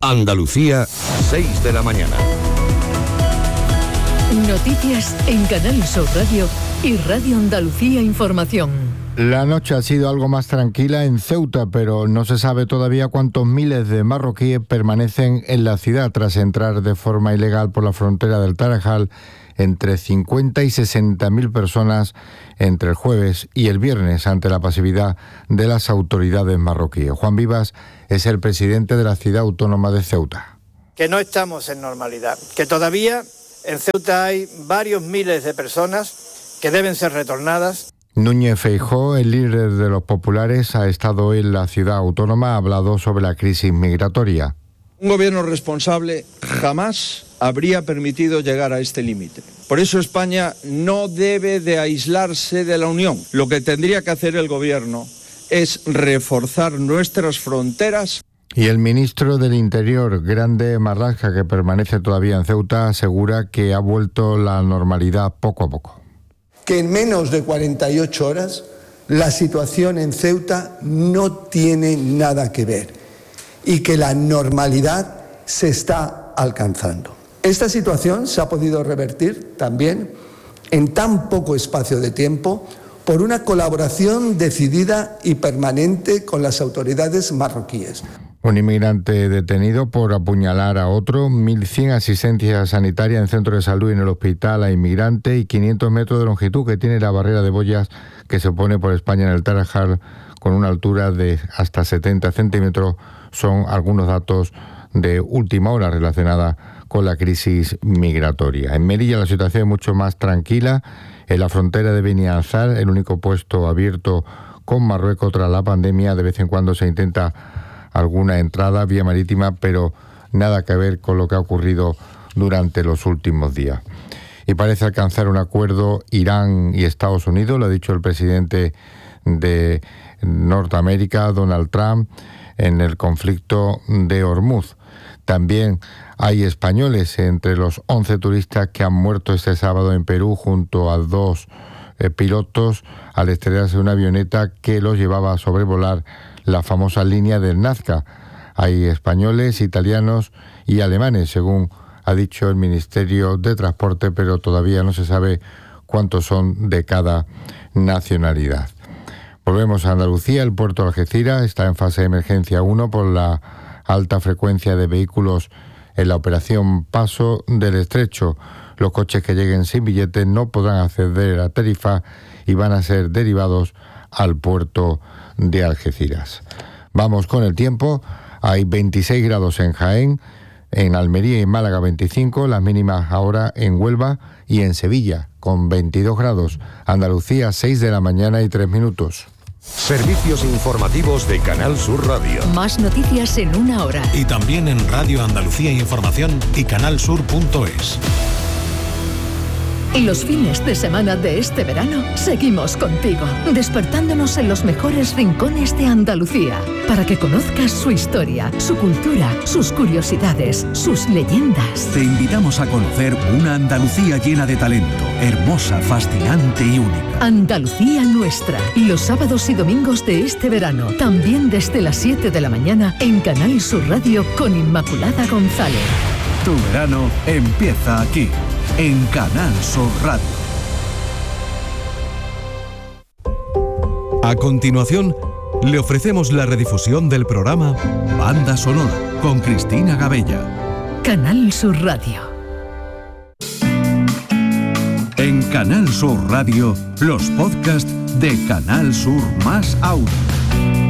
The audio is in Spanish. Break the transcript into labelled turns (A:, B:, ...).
A: Andalucía, 6 de la mañana.
B: Noticias en Canal Sur Radio y Radio Andalucía Información.
C: La noche ha sido algo más tranquila en Ceuta, pero no se sabe todavía cuántos miles de marroquíes permanecen en la ciudad tras entrar de forma ilegal por la frontera del Tarajal. Entre 50 y 60.000 personas entre el jueves y el viernes ante la pasividad de las autoridades marroquíes. Juan Vivas es el presidente de la ciudad autónoma de Ceuta.
D: Que no estamos en normalidad, que todavía en Ceuta hay varios miles de personas que deben ser retornadas.
C: Núñez Feijóo, el líder de los populares, ha estado hoy en la ciudad autónoma, ha hablado sobre la crisis migratoria.
E: Un gobierno responsable jamás habría permitido llegar a este límite. Por eso España no debe de aislarse de la Unión. Lo que tendría que hacer el gobierno es reforzar nuestras fronteras.
C: Y el ministro del Interior, Grande Marlaska, que permanece todavía en Ceuta, asegura que ha vuelto la normalidad poco a poco.
F: Que en menos de 48 horas la situación en Ceuta no tiene nada que ver y que la normalidad se está alcanzando. Esta situación se ha podido revertir también en tan poco espacio de tiempo por una colaboración decidida y permanente con las autoridades marroquíes.
C: Un inmigrante detenido por apuñalar a otro, 1.100 asistencias sanitarias en centro de salud y en el hospital a inmigrante y 500 metros de longitud que tiene la barrera de boyas que se pone por España en el Tarajal con una altura de hasta 70 centímetros. Son algunos datos de última hora relacionada con la crisis migratoria. En Melilla la situación es mucho más tranquila. En la frontera de Beni Ansar, el único puesto abierto con Marruecos tras la pandemia, de vez en cuando se intenta alguna entrada vía marítima, pero nada que ver con lo que ha ocurrido durante los últimos días. Y parece alcanzar un acuerdo Irán y Estados Unidos, lo ha dicho el presidente de Norteamérica, Donald Trump, en el conflicto de Hormuz. También hay españoles entre los 11 turistas que han muerto este sábado en Perú junto a 2 pilotos al estrellarse una avioneta que los llevaba a sobrevolar la famosa línea del Nazca. Hay españoles, italianos y alemanes, según ha dicho el Ministerio de Transporte, pero todavía no se sabe cuántos son de cada nacionalidad. Volvemos a Andalucía. El puerto de Algeciras está en fase de emergencia 1 por la alta frecuencia de vehículos en la operación Paso del Estrecho. Los coches que lleguen sin billetes no podrán acceder a Tarifa y van a ser derivados al puerto de Algeciras. Vamos con el tiempo. Hay 26 grados en Jaén, en Almería y en Málaga 25, las mínimas ahora en Huelva y en Sevilla con 22 grados. Andalucía, 6 de la mañana y 3 minutos.
A: Servicios informativos de Canal Sur Radio.
B: Más noticias en una hora.
G: Y también en Radio Andalucía Información y canalsur.es.
B: Y los fines de semana de este verano seguimos contigo, despertándonos en los mejores rincones de Andalucía, para que conozcas su historia, su cultura, sus curiosidades, sus leyendas.
H: Te invitamos a conocer una Andalucía llena de talento, hermosa, fascinante y única.
B: Andalucía nuestra, los sábados y domingos de este verano, también desde las 7 de la mañana en Canal Sur Radio con Inmaculada González.
H: Tu verano empieza aquí, en Canal Sur Radio.
G: A continuación, le ofrecemos la redifusión del programa
H: Banda Sonora con Cristina Gabella.
B: Canal Sur Radio.
H: En Canal Sur Radio, los podcasts de Canal Sur más Audio.